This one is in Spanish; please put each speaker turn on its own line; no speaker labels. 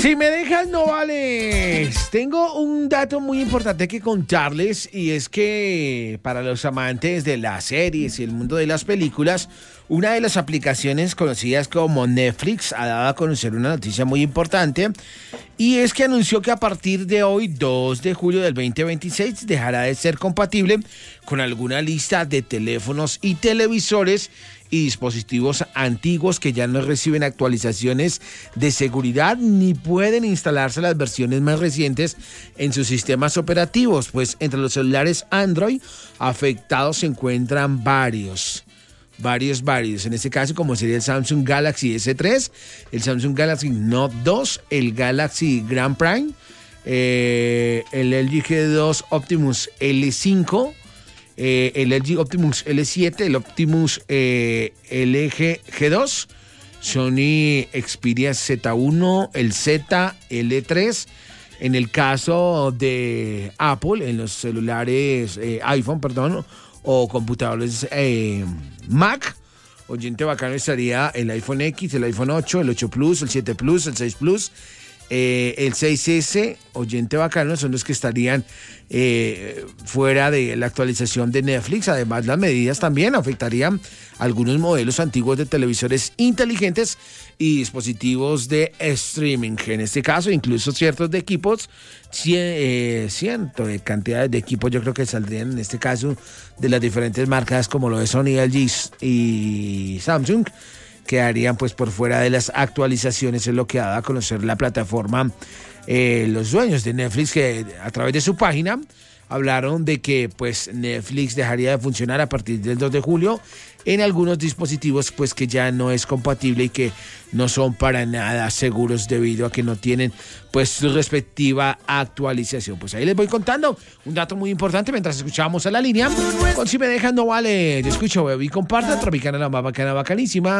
Si me dejan, no vales. Tengo un dato muy importante que contarles y es que para los amantes de las series y el mundo de las películas, una de las aplicaciones conocidas como Netflix ha dado a conocer una noticia muy importante y es que anunció que a partir de hoy, 2 de julio del 2026, dejará de ser compatible con alguna lista de teléfonos y televisores y dispositivos antiguos que ya no reciben actualizaciones de seguridad ni pueden instalarse las versiones más recientes en sus sistemas operativos, pues entre los celulares Android afectados se encuentran varios. En este caso, como sería el Samsung Galaxy S3, el Samsung Galaxy Note 2, el Galaxy Grand Prime, el LG G2 Optimus L5, el LG Optimus L7, el Optimus LG G2, Sony Xperia Z1, el Z, L3. En el caso de Apple, en los celulares iPhone, o computadores Mac, oyente bacano estaría el iPhone X, el iPhone 8, el 8 Plus, el 7 Plus, el 6 Plus, el 6S, oyente bacano, son los que estarían fuera de la actualización de Netflix. Además, las medidas también afectarían algunos modelos antiguos de televisores inteligentes y dispositivos de streaming. En este caso, incluso ciertos de equipos, ciento de cantidades de equipos, yo creo que saldrían en este caso de las diferentes marcas como lo de Sony, LG y Samsung, quedarían pues por fuera de las actualizaciones. Es lo que ha dado a conocer la plataforma, los dueños de Netflix, que a través de su página hablaron de que pues Netflix dejaría de funcionar a partir del 2 de julio en algunos dispositivos pues que ya no es compatible y que no son para nada seguros debido a que no tienen pues su respectiva actualización. Pues ahí les voy contando un dato muy importante mientras escuchamos a La Línea con Si Me Dejan No Vale. Te escucho, bebé, y comparta Tropicana, la más bacana, bacanísima.